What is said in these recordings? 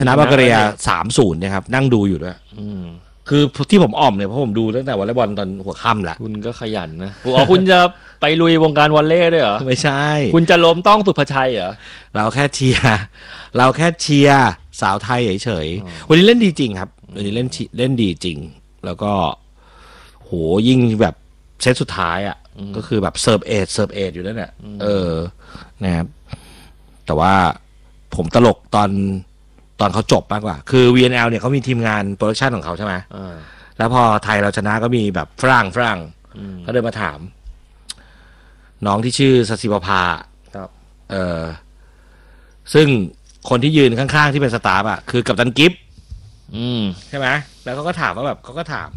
ชนะบัลแกเรีย3-0นะครับนั่งดูอยู่ด้วยคือที่ผมอ่อมเนี่ยเพราะผมดูตั้งแต่วอลเลย์บอลตอนหัวค่ำละคุณก็ขยันนะคุณจะไปลุยวงการวอลเลย์ด้วยเหรอไม่ใช่คุณจะล้มต้องสุภชัยเหรอเราแค่เชียร์สาวไทยเฉยๆวันนี้เล่นดีจริงครับวันนี้เล่นดีจริงแล้วก็โหยิ่งแบบเซตสุดท้ายอ่ะก็คือแบบเสิร์ฟเอทอยู่นั่นแหละนะครับแต่ว่าผมตลกตอนเขาจบมากกว่าคือ VNL เนี่ยเขามีทีมงานโปรดักชันของเขาใช่ไหมแล้วพอไทยเราชนะก็มีแบบฝรั่งเขาเดินมาถามน้องที่ชื่อสศิปภาครับซึ่งคนที่ยืนข้างๆที่เป็นสตาฟอ่ะคือกัปตันกิฟใช่ไหมแล้วเขาก็ถามว่าแบบเขาก็ถาม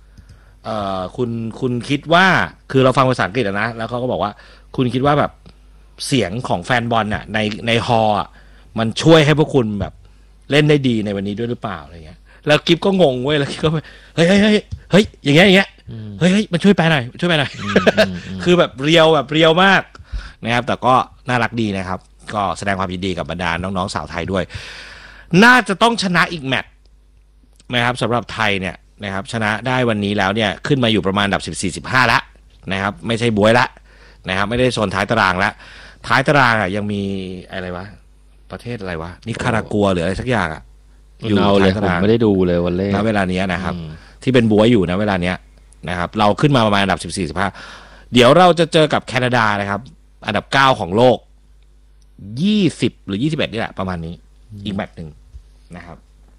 คุณคิดว่าคือเราฟังภาษาอังกฤษนะแล้วเขาก็บอกว่าคุณคิดว่าแบบเสียงของแฟนบอลน่ะในฮอลล์มันช่วยให้พวกคุณแบบเล่นได้ดีในวันนี้ด้วยหรือเปล่าอะไรเงี้ยแล้วกิฟก็งงเว้ยแล้วกิฟก็เฮ้ยอย่างเงี้ยเฮ้ยมันช่วยไปหน่อยคือแบบเรียวมากนะครับแต่ก็น่ารักดีนะครับก็แสดงความยินดีกับบรรดาน้องๆสาวไทยด้วยน่าจะต้องชนะอีกแมตช์นะครับสำหรับไทยเนี่ยนะครับชนะได้วันนี้แล้วเนี่ยขึ้นมาอยู่ประมาณอันดับ14-15แล้วนะครับไม่ใช่บวยละนะครับไม่ได้โซนท้ายตารางแล้วท้ายตารางอ่ะยังมีอะไรวะประเทศอะไรวะนิคารากัวหรืออะไรสักอย่างอ่ะอยู่ท้ายตารางไม่ได้ดูเลยวันเล่ณเวลานี้นะครับที่เป็นบวยอยู่นะเวลาเนี้ยนะครับเราขึ้นมาประมาณอันดับ14-15เดี๋ยวเราจะเจอกับแคนาดานะครับอันดับ9ของโลก20หรือ21นี่แหละประมาณนี้อีกแมตช์นึงนะครับ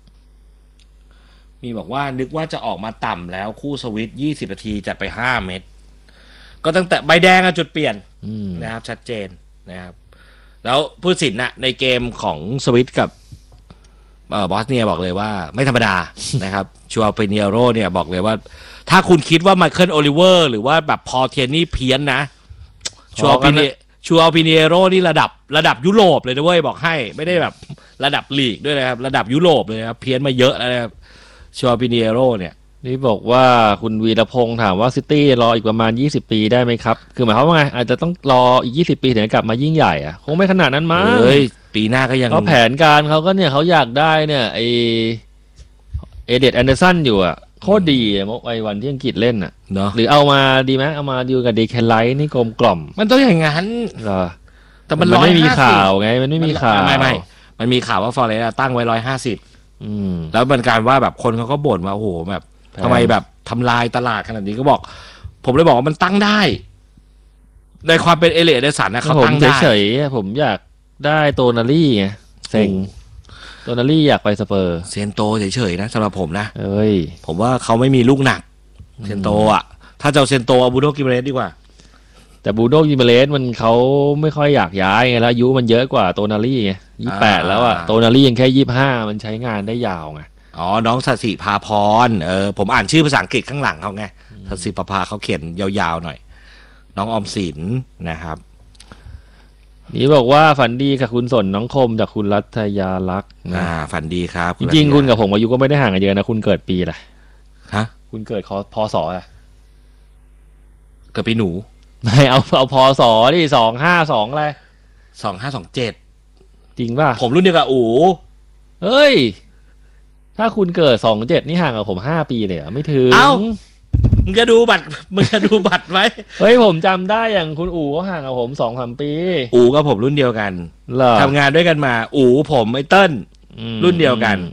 มีบอกว่านึกว่าจะออกมาต่ำแล้วคู่สวิต20นาทีจัดไป5เม็ดก็ตั้งแต่ใบแดงจุดเปลี่ยนนะครับชัดเจนนะครับแล้วผู้ตัดสินนะในเกมของสวิตกับบอสเนียบอกเลยว่าไม่ธรรมดานะครับชัวร์เปเนียโรเนี่ยบอกเลยว่าถ้าคุณคิดว่าไมเคิลโอลิเวอร์หรือว่าแบบพอเทียนนี่เพี้ยนนะชัวร์เปเนียโรนี่ระดับยุโรปเลยนะเว้ยบอกให้ไม่ได้แบบระดับลีกด้วยนะครับระดับยุโรปเลยครับเพี้ยนมาเยอะแล้วนะครับชัวร์เปเนียโรเนี่ยนี่บอกว่าคุณวีรพงษ์ถามว่าซิตี้รออีกประมาณ20ปีได้ไหมครับคือหมายความว่าไงอาจจะต้องรออีก20ปีถึงจะกลับมายิ่งใหญ่คงไม่ขนาดนั้นมั้งปีหน้าก็ยังเขาแผนการเขาก็เนี่ยเขาอยากได้เนี่ยเอเดดแอนเดอร์สันอยู่โคตรดีไอ้วันที่อังกฤษเล่นเนาะหรือเอามาดีไหมเอามาดูกับเดคไลท์นี่กลมกล่อมมันต้องอย่างนั้นเหรอแต่มันไม่มีข่าวไงมันไม่มีข่าวไม่มันมีข่าวว่าฟอร์เรสต์ตั้งไว้150แล้วมันการว่าแบบคนเขาก็บ่นว่าโอ้โหแบบทำไมแบบทำลายตลาดขนาดนี้ก็บอกผมเลยบอกว่ามันตั้งได้ในความเป็นเอเลียเดสันนะเขาตั้งได้เฉยๆผมอยากได้โตนารี่ไงเซ็งโตนารี่อยากไปสเปอร์เซนโตเฉยๆนะสำหรับผมนะผมว่าเขาไม่มีลูกหนักเซนโตถ้าจะเอาเซนโตเอาบูโดกิเมเรสดีกว่าแต่บูโดกิเมเรสมันเขาไม่ค่อยอยากย้ายไงแล้วอายุมันเยอะกว่าโตนารี่ไง28แล้วโตนารี่ยังแค่25มันใช้งานได้ยาวไงน้องสศิภาพรผมอ่านชื่อภาษาอังกฤษข้างหลังเขาไงสศิภาเขาเขียนยาวๆหน่อยน้องออมสินนะครับนี่บอกว่าฝันดีกับคุณสนน้องคมจากคุณรัตยาลักษณ์ฝันดีครับจริงๆคุณกับผมอายุก็ไม่ได้ห่างกันเยอะนะคุณเกิดปีอะไรฮะคุณเกิดพศเกิดปีหนูไม่เอาพศดิ252อะไร 2527 จริงป่ะผมรุ่นเดียวกับเฮ้ยถ้าคุณเกิด27นี่ห่างกับผม5ปีเลยไม่ถึงมึงจะดูบัตรไหมเฮ้ยผมจำได้อย่างคุณก็ห่างกับผม 2-3 ปีก็ผมรุ่นเดียวกันทำงานด้วยกันมาผมไอ้เติ้ลรุ่นเดียวกัน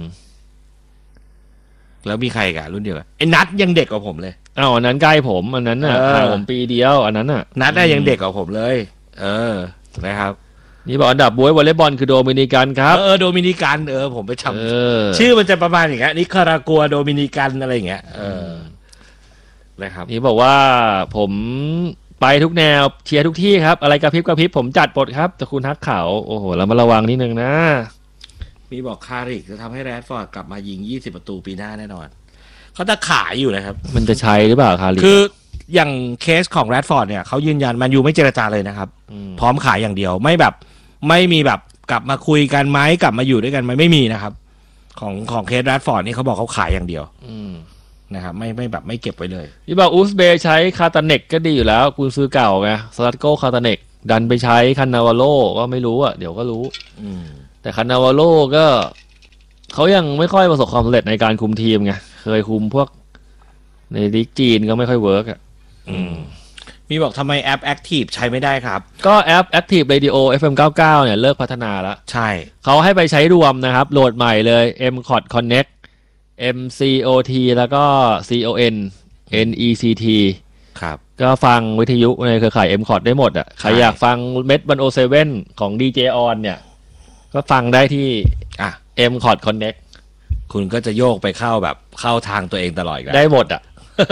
แล้วมีใครกันรุ่นเดียวกันไอ้นัทยังเด็กกว่าผมเลยอันนั้นใกล้ผมอันนั้นห่างผมปีเดียวอันนั้นนัทยังเด็กกว่าผมเลยนะครับนี่บอกอันดับบวยวอลเลย์บอลคือโดมินิกันครับโดมินิกันผมไปจำชื่อมันจะประมาณอย่างเงี้ยนิคารากัวโดมินิกันอะไรอย่างเงี้ยนะครับนี่บอกว่าผมไปทุกแนวเชียร์ทุกที่ครับอะไรกระพริบผมจัดหมดครับแต่คุณฮักเขาโอ้โหเรามาระวังนิดนึงนะมีบอกคาริกจะทำให้แรดฟอร์ดกลับมายิง20ประตูปีหน้าแน่นอนเขาจะขายอยู่นะครับมันจะใช้หรือเปล่าคาริกคืออย่างเคสของแรดฟอร์ดเนี่ยเขายืนยันมันอยู่ไม่เจรจาเลยนะครับพร้อมขายอย่างเดียวไม่มีแบบกลับมาคุยกันไหมกลับมาอยู่ด้วยกันไหมไม่มีนะครับของเคสแรดฟอร์ดนี่เขาบอกเขาขายอย่างเดียวนะครับไม่แบบไม่เก็บไว้เลยพี่บอกอุซเบย์ใช้คาตาเนกก็ดีอยู่แล้วคุณซื้อเก่าไงสลัดโก้คาตาเนกดันไปใช้คันนาวาโลก็ไม่รู้เดี๋ยวก็รู้แต่คันนาวาโลก็เขายังไม่ค่อยประสบความสำเร็จในการคุมทีมไงเคยคุมพวกในลีกจีนก็ไม่ค่อยเวิร์กอ่ะมีบอกทำไมแอป Active ใช้ไม่ได้ครับก็แอป Active Radio FM 99เนี่ยเลิกพัฒนาแล้วใช่เขาให้ไปใช้รวมนะครับโหลดใหม่เลย MCOT Connect MCOT แล้วก็ CON NECT ครับก็ฟังวิทยุในเครือข่าย MCOT ได้หมดอ่ะใครอยากฟังเม็ด107ของ DJ On เนี่ยก็ฟังได้ที่ MCOT Connect คุณก็จะโยกไปเข้าแบบเข้าทางตัวเองตลอดกันได้หมดอ่ะ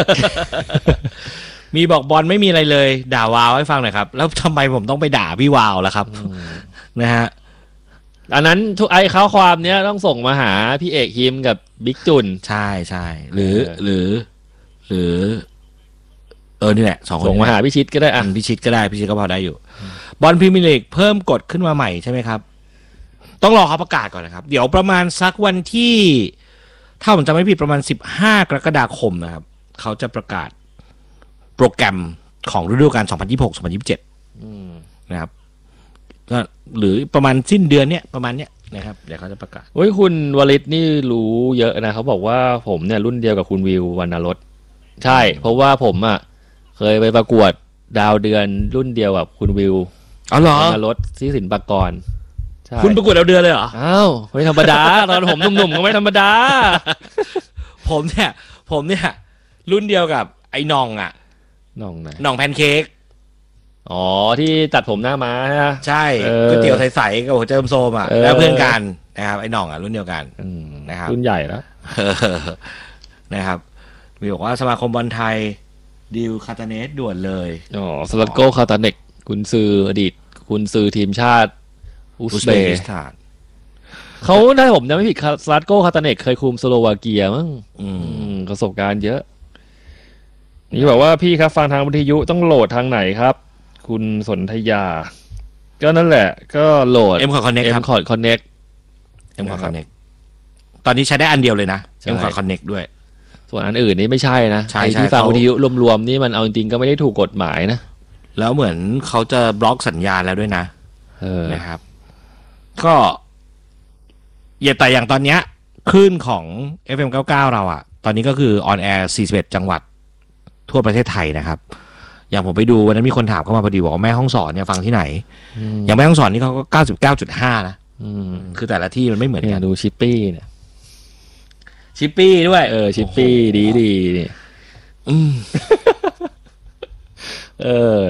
มีบอกบอลไม่มีอะไรเลย ด่าวาวให้ฟังหน่อยครับ แล้วทำไมผมต้องไปด่าพี่วาวล่ะครับ นะฮะอันนั้นทุกไอ้ข้อความเนี้ยต้องส่งมาหาพี่เอกฮิมกับบิ๊กจุนใช่ใช่หรือนี่แหละสองคนส่งมาหาพี่ชิดก็ได้อ่ะพิชิตก็ได้พิชิตก็พอได้อยู่ บอลพรีเมียร์ลีกเพิ่มกฎขึ้นมาใหม่ใช่ไหมครับ ต้องรอเขาประกาศก่อนนะครับ เดี๋ยวประมาณสักวันที่ ถ้าผมจำไม่ผิดประมาณ15 กรกฎาคมนะครับ เขาจะประกาศโปรแกรมของฤดูกาล2026-2027นะครับก็หรือประมาณสิ้นเดือนเนี้ยประมาณเนี้ยนะครับเดี๋ยวเขาจะประกาศโอ้ยคุณวลิตนี่รู้เยอะนะเขาบอกว่าผมเนี่ยรุ่นเดียวกับคุณวิววรรณรสใช่ เพราะว่าผมอ่ะเคยไปประกวดดาวเดือนรุ่นเดียวกับคุณวิวอ๋อเหรอวรรณรสที่สินปากรใช่คุณประกวดดาวเดือนเลยเหรออ้าวไม่ธรรมดา ตอนผมหนุ่มๆก็ไม่ธรรมดาผมเนี่ยรุ่นเดียวกับไอ้น่องอ่ะน้องไหนน่องแพนเค้กอ๋อที่ตัดผมหน้าม้าฮะใช่เออก๋วยเตี๋ยวใสๆกับหัวใจโซมๆอ่ะเออแล้วเพื่อนกันนะครับไอ้น่องอ่ะรุ่นเดียวกัน นะครับรุ่นใหญ่แล้วนะครับมีบอกว่าสมาคมบอลไทยดีลคาตาเนสด่วนเลยอ๋อสลัดโกคาตาเนกกุนซืออดีตกุนซือทีมชาติอุซอุซเบเบย์กิสถานเขาได้ผมจำไม่ผิดสลัดโกคาตาเนกเคยคุมสโลวาเกียมั้งประสบการณ์เยอะ นี่บอกว่าพี่ครับฟังทางวิทยุต้องโหลดทางไหนครับ คุณสนธยา ก็นั่นแหละ ก็โหลดเอ็มคอร์คอนเน็กครับ MCOT Connect เอ็มคอร์คอนเน็กตอนนี้ใช้ได้อันเดียวเลยนะใช่เอ็มคอร์คอนเน็กด้วยส่วนอันอื่นนี่ไม่ใช่นะใช่ไอ้ใช่ที่ฟังเขาวิทยุรวมๆนี่มันเอาจริงๆก็ไม่ได้ถูกกฎหมายนะแล้วเหมือนเขาจะบล็อกสัญญาณแล้วด้วยนะ นะครับ ก็แต่อย่างตอนเนี้ยคลื่นของ FM99 เราอ่ะ ตอนนี้ก็คือออนแอร์41จังหวัดทั่วประเทศไทยนะครับ อย่างผมไปดูวันนั้นมีคนถามเข้ามาพอดีบอกว่าแม่ฮ่องสอนเนี่ยฟังที่ไหน อย่างแม่ฮ่องสอนนี่เขาก็99.5นะคือแต่ละที่มันไม่เหมือนเนี่กัยนดูชิปปี้เนี่ยชิปปี้ด้วยชิปปี้ดีนี่เออ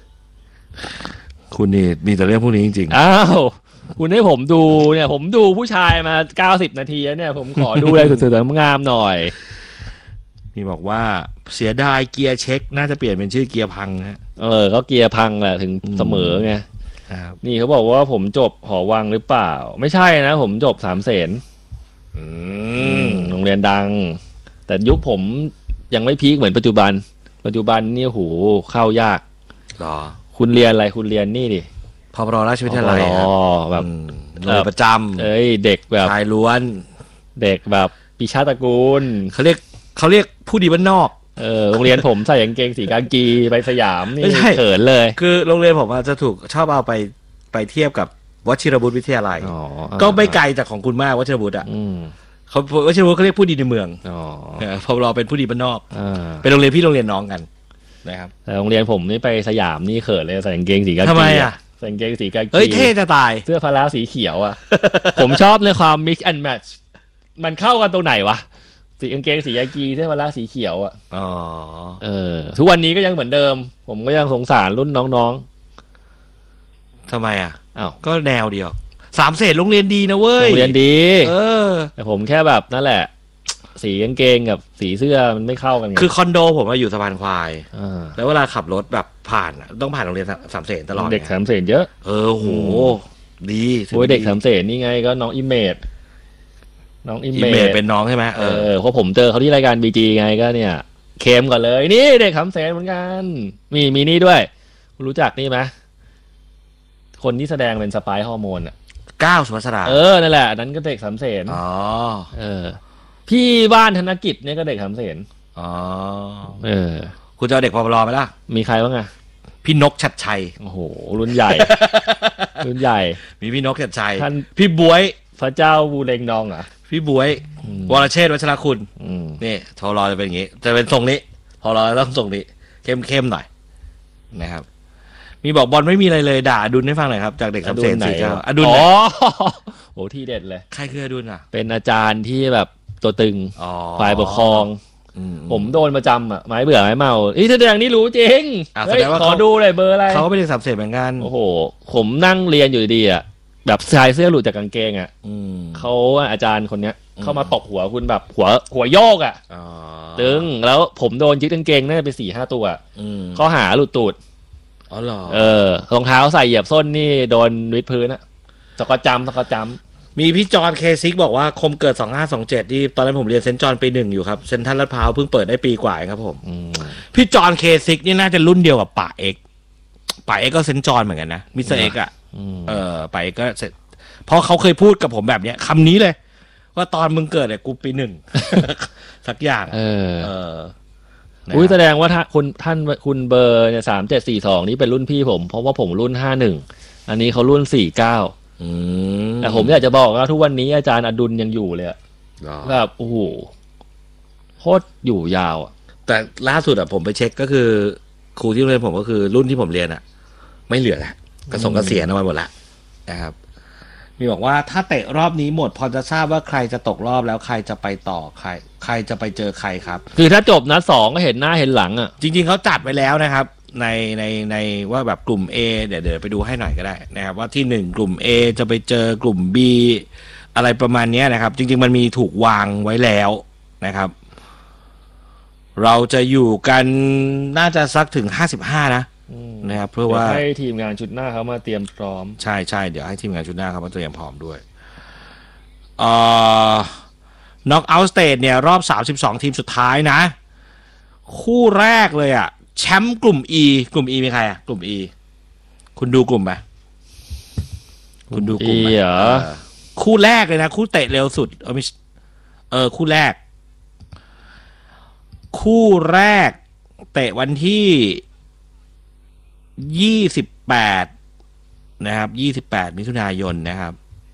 คุณนี่มีแต่เรื่องพวกนี้จริงอ้าว คุณให้ผมดูเนี่ย ผมดูผู้ชายมา90นาทีแล้วเนี่ย ผมขอดูอะไรสวยๆงามๆหน่อยๆมีบอกว่าเสียดายเกียร์เช็คน่าจะเปลี่ยนเป็นชื่อเกียร์พังนะก็เกียร์พังแหละถึงเสมอไงครับนี่เขาบอกว่าผมจบหอวังหรือเปล่า ไม่ใช่นะ ผมจบ3 เสนโรงเรียนดัง แต่ยุคผมยังไม่พีคเหมือนปัจจุบันนี่โหเข้ายากหรอคุณเรียนอะไรคุณเรียนนี่ดิพปรราชวิทยาลัยแบบโรงเรียนประจเด็กแบบำชายล้วนเด็กแบบปีชาติตระกูลเขาเรียกผู้ดีบ้านนอกโรงเรียนผมใส่กางเกงสีกากีไปสยามนี่ไม่ใช่เขินเลยคือโรงเรียนผมอาจจะถูกชอบเอาไปเทียบกับวชิรบุตรวิทยาลัย ก็ไม่ไกลจากของคุณมากวชิรบุตรอ่ะเขาวชิรบุตรเขาเรียกผู้ดีในเมืองพอเราเป็นผู้ดีบ้านนอกเป็นโรงเรียนพี่โรงเรียนน้องกันนะครับแต่โรงเรียนผมนี่ไปสยามนี่เขินเลยใส่กางเกงสีกากีทำไมอ่ะใส่กางเกงสีกากีเฮ้ยเท่จะตายเสื้อพละสีเขียวอ่ะ ผมชอบในความ mix and match มันเข้ากันตรงไหนวะสีกางเกงสีกากีเสื้อพละสีเขียวอ่ะทุกวันนี้ก็ยังเหมือนเดิม ผมก็ยังสงสารรุ่นน้องทำไมอ่ะอ้าวก็แนวเดียว3 เศษโรงเรียนดีนะเว้ยโรงเรียนดีเออแต่ผมแค่แบบนั่นแหละ สีกางเกงกับสีเสื้อมันไม่เข้ากันไงคือคอนโดผมมาอยู่สะพานควายอ่าแล้วเวลาขับรถแบบผ่านอะต้องผ่านโรงเรียน3 เศษตลอดเด็กไง 3 เสนเยอะโหดีโอ้ยเด็ก3 เสนนี่ไงก็น้องอิมเมจน้องอิมอิเมเมจจเป็นน้องใช่ไหมเพราะผมเจอเขาที่รายการบีจีไงก็เนี่ยเคมก่อนเลยนี่เด็ก3 เสนเหมือนกันมีนี่ด้วยรู้จักนี่ไหมคนที่แสดงเป็นสไปร์ฮอร์โมนอ่ะก้าวสุภัสรานั่นแหละอันนั้นก็เด็ก3 เสนอ๋อพี่บ้านธนกิจเนี่ยก็เด็ก3 เสนอ๋ออคุณจะเอาเด็กพปรไหมล่ะมีใครบ้างอะพี่นกชัดชัยโอ้โหรุ่นใหญ่ รุ่นใหญ่มีพี่นกชัดชัยท่านพี่บวยพระเจ้าบูเรงนองอ่ะพี่บวยวรเชษฐ์วัชรคุณนี่ทอรอจะเป็นอย่างนี้จะเป็นทรงนี้ทอรอต้องทรงนี้เข้มหน่อยนะครับมีบอกบอลไม่มีอะไรเลยด่าอดุลให้ฟังหน่อยครับจากเด็กสามเสนสี่เจ้าอดุลโหที่เด็ดเลยใครคืออดุลอ่ะเป็นอาจารย์ที่แบบตัวตึงฝ่ายปกครองผมโดนประจำอ่ะไม้เบื่อไม้เมาแสดงนี่รู้จริงขอดูเลยเบอร์อะไรเขาก็เป็นเด็กสามเสนเหมือนกันโอ้โหผมนั่งเรียนอยู่ดีอ่ะแบบชายเสื้อหลุดจากกางเกงอ่ะเขาอาจารย์คนเนี้ยเข้ามาตบหัวคุณแบบหัวโยกอ่ะตึงแล้วผมโดนยึดกางเกงน่าจะไป 4-5 ตัวข้อหาหลุดตูดอ๋อเหรอรองเท้าใส่เหยียบส้นนี่โดนวิดพื้นอะสกอตจัมมีพี่จอนเคซิกบอกว่าคมเกิด2527ที่ตอนนั้นผมเรียนเซนต์จอห์นปี 1อยู่ครับเซนทรัลลาดพร้าวเพิ่งเปิดได้ปีกว่าครับผมพี่จอนเคซิกนี่น่าจะรุ่นเดียวกับป่าเอ็กก็เซนต์จอห์นเหมือนกันนะมิสเตอร์เอ็กอะป่าเอ็กก็เสร็จเพราะเขาเคยพูดกับผมแบบเนี้ยคำนี้เลยว่าตอนมึงเกิดเนี่ยกูปี 1สักอย่างแสดงว่าคุณเบอร์เนี่ย3742นี่เป็นรุ่นพี่ผมเพราะว่าผมรุ่น51อันนี้เขารุ่น49แต่ผมอยากจะบอกว่าทุกวันนี้อาจารย์อดุลยังอยู่เลยแบบโอ้โหโคตรอยู่ยาวแต่ล่าสุดผมไปเช็คก็คือครูที่โรงเรียนผมก็คือรุ่นที่ผมเรียนไม่เหลือแล้วกระเสียณมาหมดละนะครับมีบอกว่าถ้าเตะรอบนี้หมดพอจะทราบว่าใครจะตกรอบแล้วใครจะไปต่อใครจะไปเจอใครครับคือถ้าจบนัด2ก็เห็นหน้าเห็นหลังอ่ะจริงๆเขาจัดไว้แล้วนะครับในว่าแบบกลุ่ม A เดี๋ยวไปดูให้หน่อยก็ได้นะครับว่าที่1กลุ่ม A จะไปเจอกลุ่ม B อะไรประมาณนี้นะครับจริงๆมันมีถูกวางไว้แล้วนะครับเราจะอยู่กันน่าจะสักถึง55นะครับเพื่อว่าให้ทีมงานชุดหน้าเขามาเตรียมพร้อมใช่เดี๋ยวให้ทีมงานชุดหน้าเขามาเตรียมพร้อมด้วยน็อกเอาท์สเตจเนี่ยรอบ32ทีมสุดท้ายนะคู่แรกเลยอ่ะแชมป์กลุ่ม E กลุ่ม E มีใครอ่ะกลุ่ม E คุณดูกลุ่มไหมคุณดูกลุ่มไหมคู่แรกเลยนะคู่เตะเร็วสุดคู่แรกเตะวันที่28นะครับ28มิถุนายนนะครับ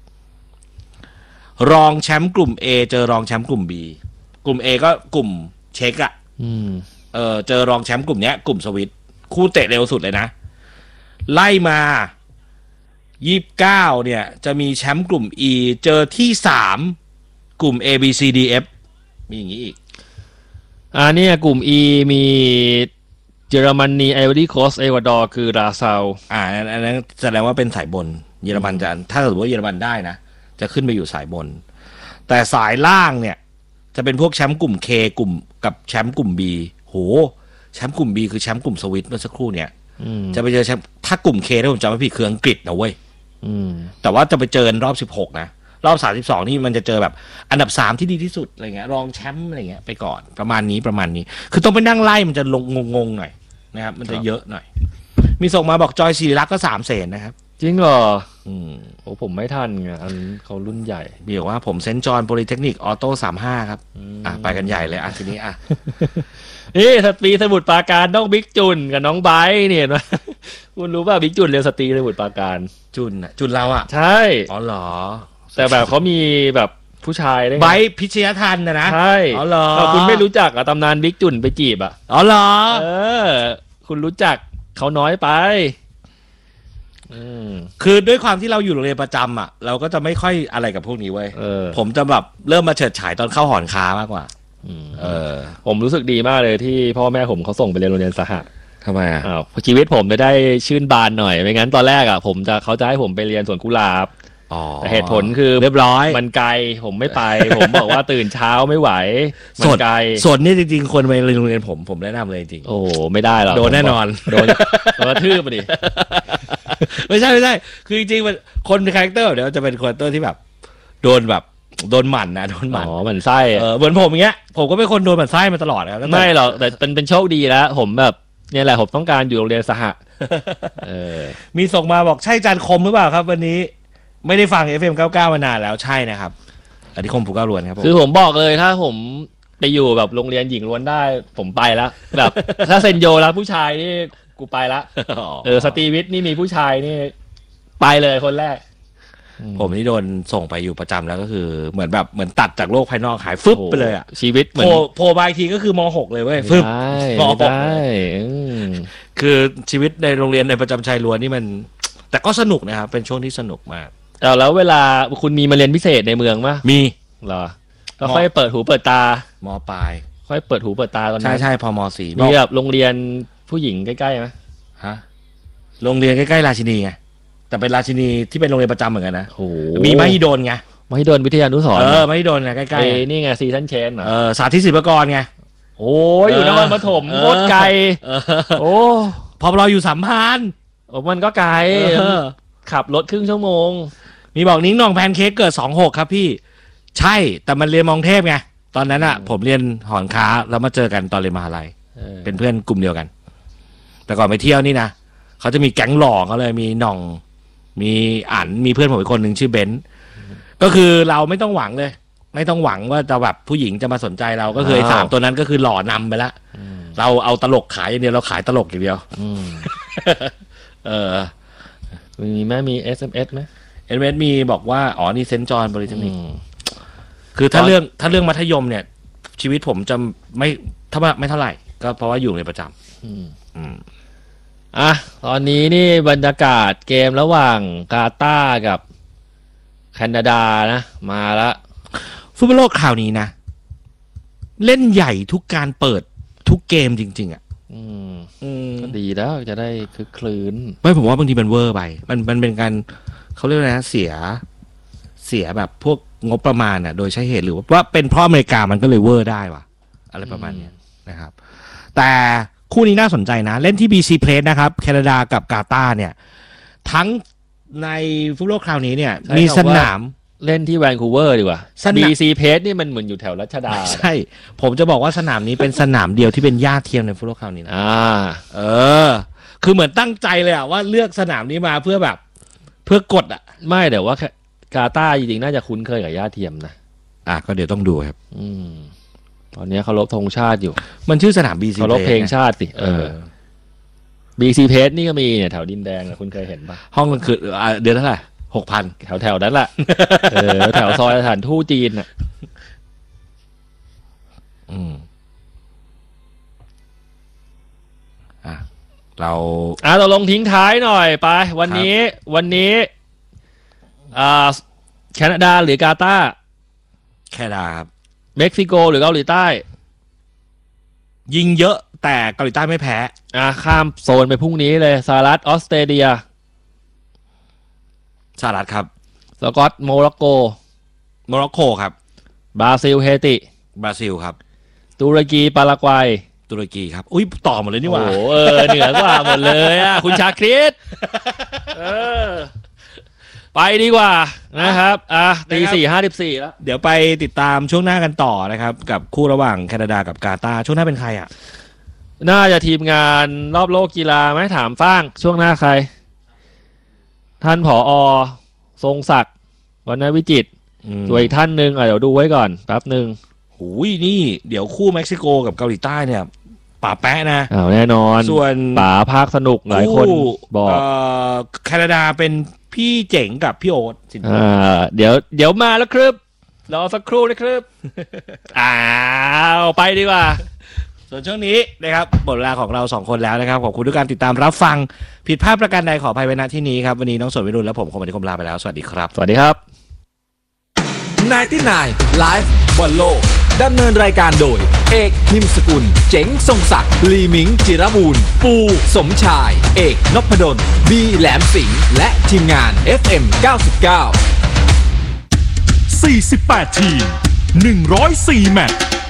รองแชมป์กลุ่ม A เจอรองแชมป์กลุ่ม B กลุ่ม A ก็กลุ่มเช็กอ่ะเจอรองแชมป์กลุ่มเนี้ยกลุ่มสวิตคู่เตะเร็วสุดเลยนะไล่มา29เนี่ยจะมีแชมป์กลุ่ม E เจอที่3กลุ่ม A B C D F มีอย่างนี้อีกเนี่ยกลุ่ม E มีเยอรมนีไอวอรี่โคสต์เอกวาดอร์คือราซาวอันนั้นแสดงว่าเป็นสายบนเยอรมันจะถ้าสมมติว่าเยอรมันได้นะจะขึ้นไปอยู่สายบนแต่สายล่างเนี่ยจะเป็นพวกแชมป์กลุ่ม K กลุ่มกับแชมป์กลุ่ม B โหแชมป์กลุ่ม B คือแชมป์กลุ่มสวิตเมื่อสักครู่เนี่ยจะไปเจอแชมป์ถ้ากลุ่ม K ถ้าผมจำไม่ผิดคืออังกฤษนะเว้ยแต่ว่าจะไปเจอรอบ16นะรอบ32นี่มันจะเจอแบบอันดับ3ที่ดีที่สุดอะไรเงี้ยรองแชมป์อะไรเงี้ยไปก่อนประมาณนี้คือต้องไปนั่งไล่มันจะลงงงหน่อยนะครับมันจะเยอะหน่อยมีส่งมาบอกจอยศิริลักษณ์ก็3 เสนนะครับจริงเหรอโอ้ผมไม่ทันไงอันเขารุ่นใหญ่เดี๋ยวว่าผมเซนต์จอห์นโพลิเทคนิคออโต้35ครับไปกันใหญ่เลยทีนี้สตรีสมุทรปราการน้องบิ๊กจุนกับน้องไบร์เนี่ยนะคุณรู้ป่ะบิ๊กจุนเรียนสตรีสมุทรปราการจุนเราอ่ะใช่อ๋อเหรอแต่แบบเขามีแบบผู้ชายไบร์พิชยทันนะใช่อ๋อเหรอคุณไม่รู้จักตำนานบิ๊กจุนไปจีบอ๋อเหรอคุณรู้จักเขาน้อยไปคือด้วยความที่เราอยู่โรงเรียนประจำเราก็จะไม่ค่อยอะไรกับพวกนี้เว้ยผมจะแบบเริ่มมาเฉิดฉายตอนเข้าหอนค้ามากกว่าผมรู้สึกดีมากเลยที่พ่อแม่ผมเขาส่งไปเรียนโรงเรียนสหะทำไมชีวิตผมจะได้ชื่นบานหน่อยไม่งั้นตอนแรกเขาจะให้ผมไปเรียนสวนกุหลาบแต่เหตุผลคือเรียบร้อยมันไกลผมไม่ไป ผมบอกว่าตื่นเช้าไม่ไหวมันไกลส่วนนี้จริงๆคนไปโรงเรียนผมแนะนำเลยจริงโอ้ไม่ได้หรอกโดนแน่นอนโดนกระทืบไปดิไม่ใช่คือจริงๆมันคนคาแรคเตอร์เดี๋ยวจะเป็นคาแรคเตอร์ที่แบบโดนหมั่นนะโดนหมั่นหมั่นไส้เหมือนผมอย่างเงี้ยผมก็เป็นคนโดนหมั่นไส้มาตลอดนะไม่หรอกแต่เป็นโชคดีแล้วผมแบบเนี่ยแหละผมต้องการอยู่โรงเรียนสหะมีส่งมาบอกใช่จานคมหรือเปล่าครับวันนี้ไม่ได้ฟัง FM 99มานานแล้วใช่นะครับอธิคมภูเก้าล้วนครับคือผมบอกเลยถ้าผมไปอยู่แบบโรงเรียนหญิงล้วนได้ผมไปแล้วแบบถ้าเซนโยแล้วผู้ชายนี่กูไปละสตรีวิทย์นี่มีผู้ชายนี่ไปเลยคนแรกผมนี่โดนส่งไปอยู่ประจำแล้วก็คือเหมือนตัดจากโลกภายนอกหายฟึบไปเลยอ่ะชีวิตเหมือนโผล่มาอีกทีก็คือม.6 เลยเว้ยฟึบม.6 คือชีวิตในโรงเรียนในประจำชายล้วนนี่มันแต่ก็สนุกนะครับเป็นช่วงที่สนุกมากแล้วเวลาคุณมีมาเรียนพิเศษในเมืองมั้ยมีเหรอก็ค่อยเปิดหูเปิดตาม. ปลายค่อยเปิดหูเปิดตาตอนนั้นใช่พอม.4 มีแบบโรงเรียนผู้หญิงใกล้ๆมั้ยฮะโรงเรียนใกล้ๆราชินีไงแต่เป็นราชินีที่เป็นโรงเรียนประจำเหมือนกันนะมีมหิดลไงมหิดลวิทยานุสรณ์มหิดลไงใกล้ๆนี่ไงซีซันเชนเหรอสาธิตศิลปากรไงโอ้ยอยู่นครปฐมโคตรไกลโอ้พอเราอยู่สัมพันธ์มันก็ไกลขับรถครึ่งชั่วโมงมีบอกนิ้งหน่องแพนเค้กเกิด26ครับพี่ใช่แต่มันเรียนมองเทพไงตอนนั้นอ่ะผมเรียนหอค้าแล้วมาเจอกันตอนเรียนมหาลัยเป็นเพื่อนกลุ่มเดียวกันแต่ก่อนไปเที่ยวนี่นะเขาจะมีแก๊งหล่อเขาเลยมีหน่องมีอั๋นมีเพื่อนผมอีกคนหนึ่งชื่อเบนซ์ก็คือเราไม่ต้องหวังเลยไม่ต้องหวังว่าจะแบบผู้หญิงจะมาสนใจเราก็คือไอ้3ตัวนั้นก็คือหล่อนำไปแล้วเราเอาตลกขายอย่างเดียวเราขายตลกอย่างเดียวมีไหมมี SMS ไหม SMS มีบอกว่าอ๋อนี่เซนต์จอห์นบริเทคนิคคือถ้าเรื่องมัธยมเนี่ยชีวิตผมจะไม่เท่าไหร่ก็เพราะว่าอยู่ในประจำตอนนี้นี่บรรยากาศเกมระหว่างกาตาร์กับแคนาดานะมาละฟุตบอลโลกคราวนี้นะเล่นใหญ่ทุกการเปิดทุกเกมจริงๆอ่ะก็ดีแล้วจะได้คึกคลื้นไม่ผมว่าบางทีมันเวอร์ไปมันเป็นการเขาเรียกนะเสียแบบพวกงบประมาณอ่ะโดยใช้เหตุหรือว่าเป็นเพราะอเมริกามันก็เลยเวอร์ได้ว่ะอะไรประมาณนี้นะครับแต่คู่นี้น่าสนใจนะเล่นที่ BC Place นะครับแคนาดากับกาตาร์เนี่ยทั้งในฟุตบอลคราวนี้เนี่ยมีสนามเล่นที่แวนคูเวอร์ดีกว่า BC Place นี่มันเหมือนอยู่แถวรัชดาใช่ผมจะบอกว่าสนามนี้เป็นสนามเดียวที่เป็นหญ้าเทียมในฟุตบอลคราวนี้นะคือเหมือนตั้งใจเลยอะว่าเลือกสนามนี้มาเพื่อกดอะไม่แต่ว่ากาตาร์จริงๆน่าจะคุ้นเคยกับหญ้าเทียมนะก็เดี๋ยวต้องดูครับตอนนี้เคารพธงชาติอยู่มันชื่อสนาม BC เคารพเพลงชาติสิBC Place นี่ก็มีเนี่ยแถวดินแดงคุณเคยเห็นปะห้องมันคือเดือนเท่าไหร่ 6,000 แถวนั้นแหละแถวซอยสถานทูตจีนน่ะเราลงทิ้งท้ายหน่อยไปวันนี้แคนาดาหรือกาตาร์แคนาดาครับเม็กซิโกหรือเกาหลีใต้ยิงเยอะแต่เกาหลีใต้ไม่แพ้ข้ามโซนไปพรุ่งนี้เลยสหรัฐออสเตรเลียสหรัฐครับสกอตโมร็อกโกครับบราซิลเฮติบราซิลครับตุรกีปารากวัยตุรกีครับอุ้ยต่อหมดเลยนี่หว่าเหนือกว่าหมดเลยคุณชาคริสไปดีกว่านะครับ4:54แล้วเดี๋ยวไปติดตามช่วงหน้ากันต่อนะครับกับคู่ระหว่างแคนาดากับกาตาร์ช่วงหน้าเป็นใครน่าจะทีมงานรอบโลกกีฬาไหมถามฟ้างช่วงหน้าใครท่านผอ.ทรงศักดิ์วรรณวิจิตรส่วนอีกท่านหนึ่งเดี๋ยวดูไว้ก่อนแป๊บนึงหูยนี่เดี๋ยวคู่เม็กซิโกกับเกาหลีใต้เนี่ยป่าแปะนะแน่นอนส่วนป่าภาคสนุกหลายคนบอกแคนาดาเป็นพี่เจ๋งกับพี่โอ๊ตเดี๋ยวมาแล้วครับรอสักครู่นะครับไปดีกว่าส่วนช่วงนี้นะครับหมดเวลาของเรา2คนแล้วนะครับขอบคุณทุกการติดตามรับฟังผิดพลาดประการใดขออภัยไว้ณที่นี้ครับวันนี้น้องสนวิรุณและผมคมบัณฑิตคมลาไปแล้วสวัสดีครับสวัสดีครับ 99 Live บอลโลกดำเนินรายการโดยเอกนิมสกุลเจ๋งทรงศักดิ์ลีมิงจิรบูรณ์ปูสมชายเอกนพดลบีแหลมสิงห์และทีมงาน FM 99 48 ทีม 104 แมตช์